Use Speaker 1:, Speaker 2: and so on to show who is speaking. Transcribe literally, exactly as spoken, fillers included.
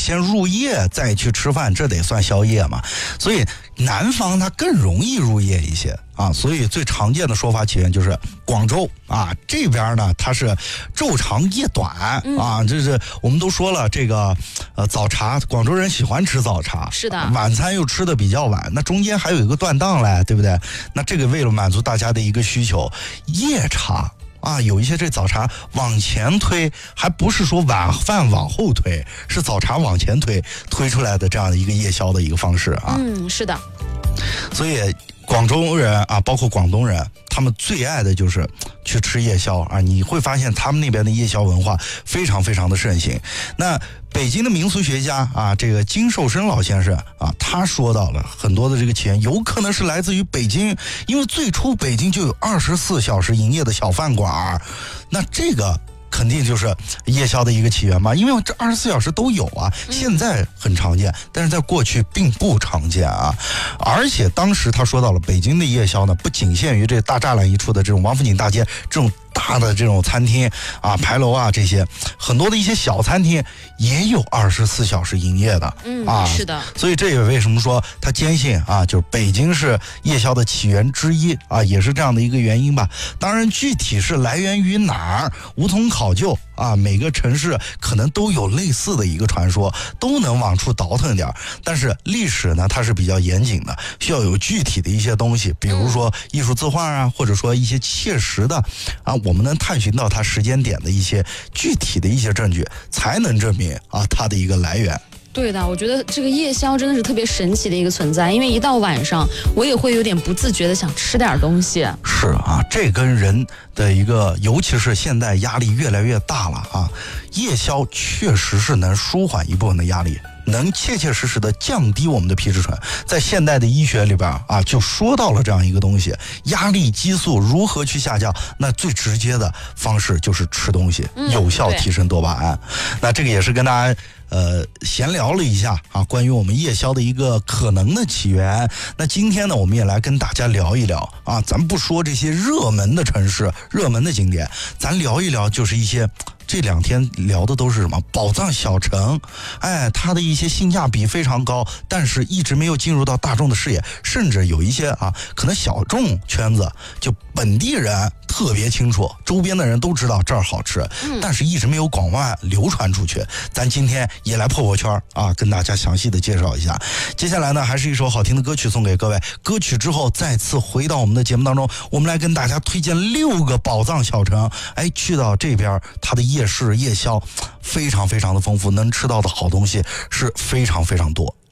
Speaker 1: 先入夜再去吃饭，这得算宵夜嘛。所以南方它更容易入夜一些啊，所以最常见的说法起源就是广州啊，这边呢它是昼长夜短、嗯、啊，这是我们都说了，这个呃早茶，广州人喜欢吃早茶，
Speaker 2: 是的，
Speaker 1: 晚餐又吃的比较晚，那中间还有一个断档嘞，对不对？那这个为了满足大家的一个需求，夜茶啊，有一些这早茶往前推，还不是说晚饭往后推，是早茶往前推推出来的这样的一个夜宵的一个方式啊。
Speaker 2: 嗯，是的。
Speaker 1: 所以广州人啊，包括广东人，他们最爱的就是去吃夜宵啊。你会发现他们那边的夜宵文化非常非常的盛行。那北京的民俗学家啊，这个金寿生老先生啊，他说到了很多的这个起源，有可能是来自于北京，因为最初北京就有二十四小时营业的小饭馆，那这个肯定就是夜宵的一个起源嘛，因为这二十四小时都有啊，现在很常见，但是在过去并不常见啊。而且当时他说到了北京的夜宵呢，不仅限于这大栅栏一处的这种王府井大街这种大的这种餐厅啊、牌楼啊，这些很多的一些小餐厅也有二十四小时营业的，
Speaker 2: 嗯
Speaker 1: 啊，
Speaker 2: 是的。
Speaker 1: 所以这也为什么说他坚信啊，就是北京是夜宵的起源之一啊，也是这样的一个原因吧。当然，具体是来源于哪儿，无从考究啊。每个城市可能都有类似的一个传说，都能往出倒腾点。但是历史呢，它是比较严谨的，需要有具体的一些东西，比如说艺术字画啊，或者说一些切实的啊，我们能探寻到它时间点的一些具体的一些证据，才能证明啊它的一个来源。
Speaker 2: 对的，我觉得这个夜宵真的是特别神奇的一个存在，因为一到晚上，我也会有点不自觉的想吃点东西。
Speaker 1: 是啊，这跟人的一个，尤其是现在压力越来越大了啊，夜宵确实是能舒缓一部分的压力，能切切实实的降低我们的皮质醇。在现代的医学里边啊，就说到了这样一个东西，压力激素如何去下降？那最直接的方式就是吃东西，
Speaker 2: 嗯、
Speaker 1: 有效提升多巴胺。那这个也是跟大家呃闲聊了一下啊，关于我们夜宵的一个可能的起源。那今天呢，我们也来跟大家聊一聊啊，咱不说这些热门的城市、热门的景点，咱聊一聊就是一些。这两天聊的都是什么宝藏小城，哎，它的一些性价比非常高，但是一直没有进入到大众的视野，甚至有一些啊，可能小众圈子就本地人特别清楚，周边的人都知道这儿好吃，但是一直没有广泛流传出去。咱今天也来破破圈啊，跟大家详细的介绍一下。接下来呢，还是一首好听的歌曲送给各位。歌曲之后再次回到我们的节目当中，我们来跟大家推荐六个宝藏小城。哎，去到这边，它的夜市夜宵非常非常的丰富，能吃到的好东西是非常非常多。